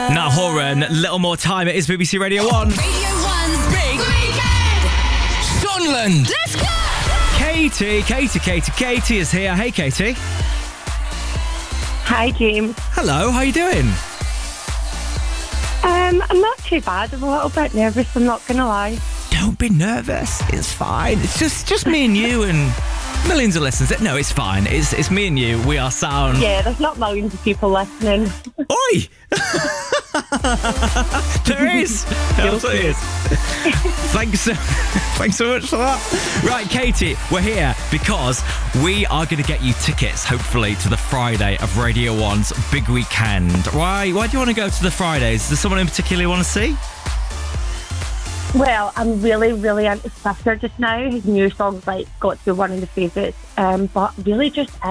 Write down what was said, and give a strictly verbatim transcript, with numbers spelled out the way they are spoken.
Now Horan, little more time. It is B B C Radio one. Radio one's Big Weekend. Sunland. Let's go. Katie, Katie, Katie, Katie is here. Hey, Katie. Hi, James. Hello, how you doing? Um, I'm not too bad. I'm a little bit nervous, I'm not going to lie. Don't be nervous. It's fine. It's just just me and you and millions of listeners. No, it's fine. It's it's me and you. We are sound. Yeah, there's not millions of people listening. Oi! There is. There absolutely is. Thanks so, thanks so much for that. Right, Katie, we're here because we are going to get you tickets, hopefully, to the Friday of Radio one's Big Weekend. Why? Why do you want to go to the Fridays? Is there someone in particular you want to see? Well, I'm really, really into Swifter just now. His new song's like got to be one of the favourites. Um, but really just